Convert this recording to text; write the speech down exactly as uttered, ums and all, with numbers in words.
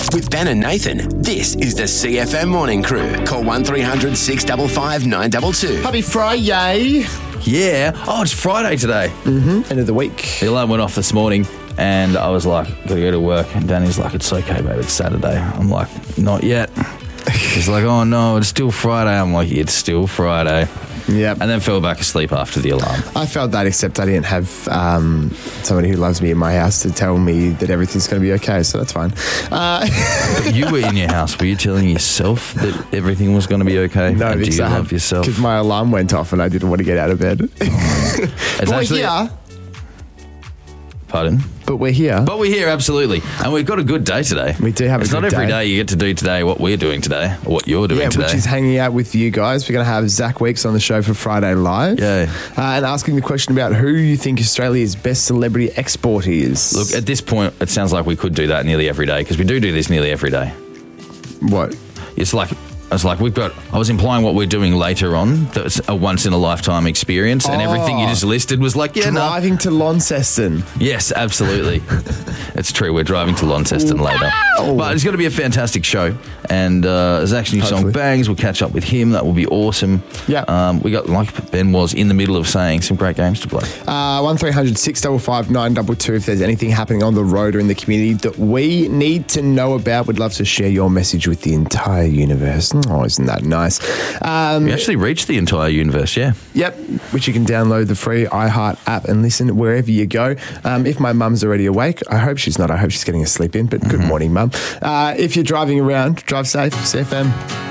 With Ben and Nathan, this is the C F M Morning Crew. Call one three hundred six five five nine two two. Happy Friday. Yeah. Oh, it's Friday today. Mm-hmm. End of the week. The alarm went off this morning and I was like, gotta go to work. And Danny's like, it's okay, babe, it's Saturday. I'm like, not yet. He's like, oh no, it's still Friday. I'm like, it's still Friday. Yep. And then fell back asleep after the alarm. I felt that, except I didn't have um, somebody who loves me in my house to tell me that everything's going to be okay, so that's fine. Uh, But you were in your house. Were you telling yourself that everything was going to to be okay? no, and do because you I love had- yourself? because my alarm went off and I didn't want to get out of bed. It's But actually, we're here. Pardon? But we're here. But we're here, absolutely. And we've got a good day today. We do have a It's good not every day. day you get to do today what we're doing today, or what you're doing Yeah, today. which is hanging out with you guys. We're going to have Zach Weeks on the show for Friday Live. Yeah. Uh, and asking the question about who you think Australia's best celebrity export is. Look, at this point, it sounds like we could do that nearly every day, because we do do this nearly every day. What? It's like... It's like we've got, I was implying what we're doing later on, that's a once in a lifetime experience, and everything you just listed was like, yeah, no. Driving to Launceston. Yes, absolutely. It's true. We're driving to Launceston later. But it's going to be a fantastic show. And uh, Zach's new Hopefully. song Bangs, we'll catch up with him. That will be awesome. Yeah. Um, we got, like Ben was in the middle of saying, some great games to play. Uh, one three hundred six five five nine two two if there's anything happening on the road or in the community that we need to know about. We'd love to share your message with the entire universe. Oh, isn't that nice? Um, We actually reached the entire universe, yeah. Yep, which you can download the free iHeart app and listen wherever you go. Um, if my mum's already awake, I hope she's not. I hope she's getting a sleep in, but good morning, mum. Uh, if you're driving around, drive safe, C F M.